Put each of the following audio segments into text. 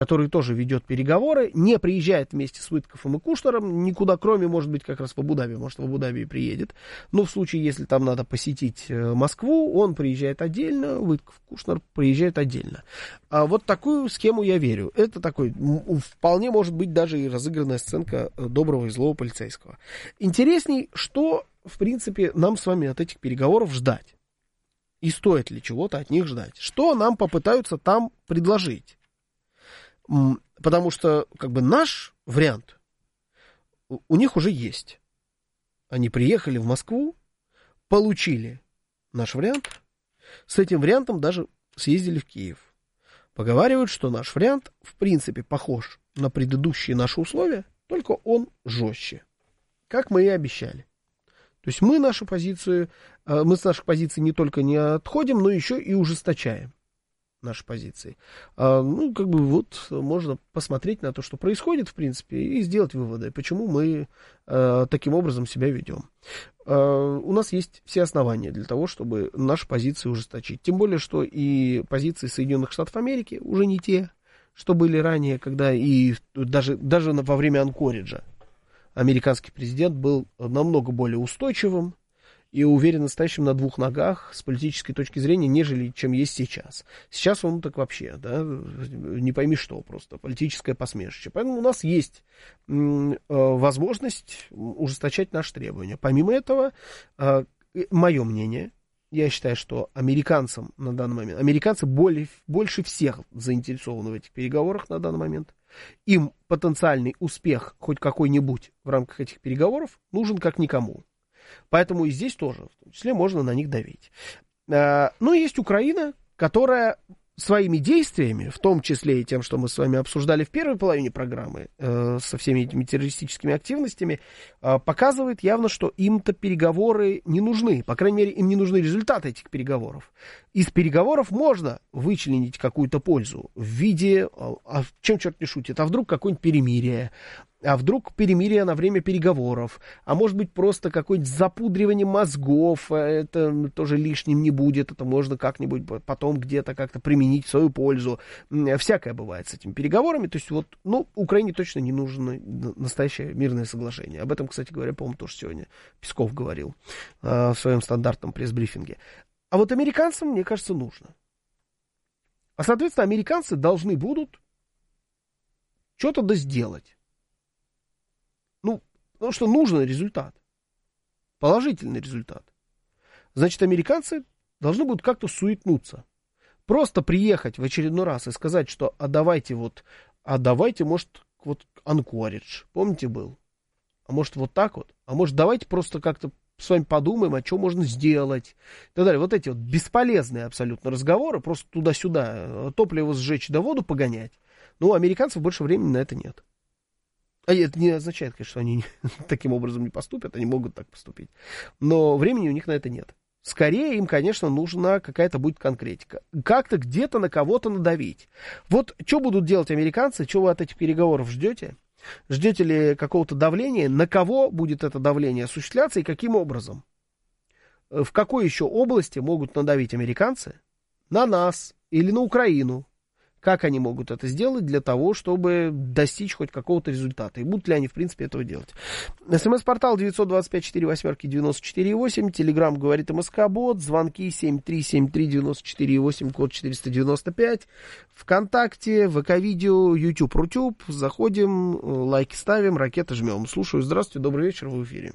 который тоже ведет переговоры, не приезжает вместе с Витковым и Кушнером никуда, кроме, может быть, как раз в Абу-Даби. Может, в Абу-Даби и приедет. Но в случае, если там надо посетить Москву, он приезжает отдельно, Витков, Кушнер приезжает отдельно. А вот такую схему я верю. Это такой, вполне может быть даже и разыгранная сценка доброго и злого полицейского. Интересней, что, в принципе, нам с вами от этих переговоров ждать. И стоит ли чего-то от них ждать. Что нам попытаются там предложить. Потому что, как бы, наш вариант у них уже есть. Они приехали в Москву, получили наш вариант, с этим вариантом даже съездили в Киев. Поговаривают, что наш вариант, в принципе, похож на предыдущие наши условия, только он жестче, как мы и обещали. То есть мы с наших позиций не только не отходим, но еще и ужесточаем наши позиции. Ну, как бы вот можно посмотреть на то, что происходит, в принципе, и сделать выводы, почему мы таким образом себя ведем. У нас есть все основания для того, чтобы наши позиции ужесточить. Тем более, что и позиции Соединенных Штатов Америки уже не те, что были ранее, когда и даже во время Анкориджа американский президент был намного более устойчивым и уверенно стоящим на двух ногах с политической точки зрения, нежели чем есть сейчас. Сейчас он так вообще, да, не пойми что, просто политическое посмешище. Поэтому у нас есть возможность ужесточать наши требования. Помимо этого, мое мнение, я считаю, что американцам на данный момент, американцы больше всех заинтересованы в этих переговорах на данный момент. Им потенциальный успех хоть какой-нибудь в рамках этих переговоров нужен как никому. Поэтому и здесь тоже, в том числе, можно на них давить. Ну, и есть Украина, которая своими действиями, в том числе и тем, что мы с вами обсуждали в первой половине программы, со всеми этими террористическими активностями, показывает явно, что им-то переговоры не нужны. По крайней мере, им не нужны результаты этих переговоров. Из переговоров можно вычленить какую-то пользу в виде, чем черт не шутит, а вдруг какое-нибудь перемирие, а вдруг перемирие на время переговоров, а может быть просто какое-нибудь запудривание мозгов, это тоже лишним не будет, это можно как-нибудь потом где-то как-то применить в свою пользу. Всякое бывает с этими переговорами, то есть вот, ну, Украине точно не нужно настоящее мирное соглашение. Об этом, кстати говоря, по-моему, тоже сегодня Песков говорил в своем стандартном пресс-брифинге. А вот американцам, мне кажется, нужно. А, соответственно, американцы должны будут что-то да сделать. Ну, потому что нужен результат. Положительный результат. Значит, американцы должны будут как-то суетнуться. Просто приехать в очередной раз и сказать, что давайте, может, вот Анкоридж, помните, был? А может, вот так вот? А может, давайте просто как-то с вами подумаем, а что можно сделать? И так далее. Вот эти вот бесполезные абсолютно разговоры, просто туда-сюда топливо сжечь да воду погонять. Ну, у американцев больше времени на это нет. А это не означает, конечно, что они таким образом не поступят, они могут так поступить. Но времени у них на это нет. Скорее им, конечно, нужна какая-то будет конкретика. Как-то где-то на кого-то надавить. Вот что будут делать американцы, что вы от этих переговоров ждете? Ждете ли какого-то давления? На кого будет это давление осуществляться и каким образом? В какой еще области могут надавить американцы? На нас или на Украину? Как они могут это сделать для того, чтобы достичь хоть какого-то результата? И будут ли они, в принципе, этого делать? СМС-портал 925-48-94-8. Телеграм говорит МСК-бот. Звонки 7373-94-8, код 495. ВКонтакте, ВК-видео, YouTube, Рутюб. Заходим, лайки ставим, ракеты жмем. Слушаю. Здравствуйте, добрый вечер, вы в эфире.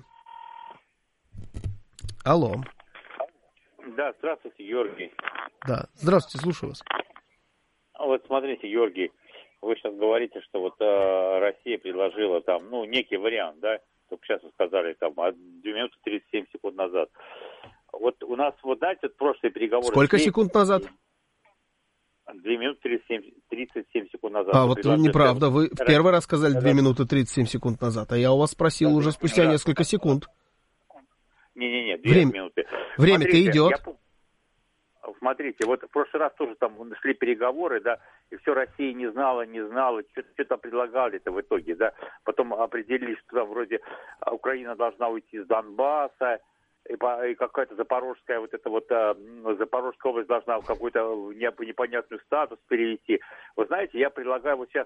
Алло. Да, здравствуйте, Георгий. Да, здравствуйте, слушаю вас. Вот смотрите, Георгий, вы сейчас говорите, что вот Россия предложила там, ну, некий вариант, да, только сейчас вы сказали, там, 2 минуты 37 секунд назад. Вот у нас, вот знаете, прошлые переговоры... Сколько секунд назад? 2 минуты 37 секунд назад. А, вот неправда, вы в первый раз сказали 2 минуты 37 секунд назад, а я у вас спросил уже спустя несколько секунд. Не-не-не, 2 минуты. Время-то идет. Смотрите, вот в прошлый раз тоже там шли переговоры, да, и все Россия не знала, что-то предлагали-то в итоге, да. Потом определились, что там вроде Украина должна уйти из Донбасса, и какая-то Запорожская, Запорожская область должна в какой-то непонятный статус перевести. Вы знаете, я предлагаю вот сейчас